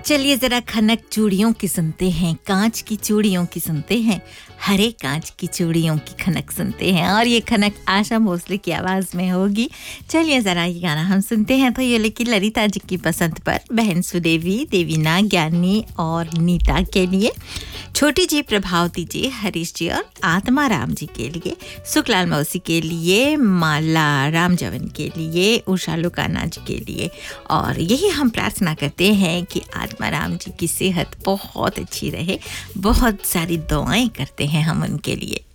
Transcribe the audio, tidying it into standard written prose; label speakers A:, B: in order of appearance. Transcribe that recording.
A: चलिए जरा खनक चूड़ियों की सुनते हैं, कांच की चूड़ियों की सुनते हैं, हरे कांच की चूड़ियों की खनक सुनते हैं। और ये खनक आशा भोसले की आवाज़ में होगी। चलिए ज़रा ये गाना हम सुनते हैं। तो ये लेकिन ललिता जी की पसंद पर बहन सुदेवी, देवीना, ज्ञानी और नीता के लिए, छोटी जी, प्रभावती जी, हरीश जी और आत्मा राम जी के लिए, सुखलाल मौसी के लिए, माला राम जवन के लिए, उषा लुकाना जी के लिए। और यही हम प्रार्थना करते हैं कि आत्मा राम जी की सेहत बहुत अच्छी रहे। बहुत सारी दुआएं करते हैं हम उनके लिए।